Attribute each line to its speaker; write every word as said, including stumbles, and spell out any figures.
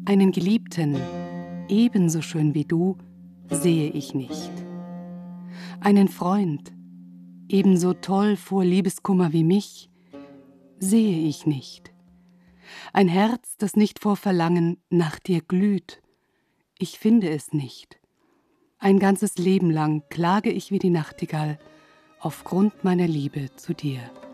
Speaker 1: Einen Geliebten, ebenso schön wie du, sehe ich nicht. Einen Freund, ebenso toll vor Liebeskummer wie mich, sehe ich nicht. Ein Herz, das nicht vor Verlangen nach dir glüht, ich finde es nicht. Ein ganzes Leben lang klage ich wie die Nachtigall aufgrund meiner Liebe zu dir.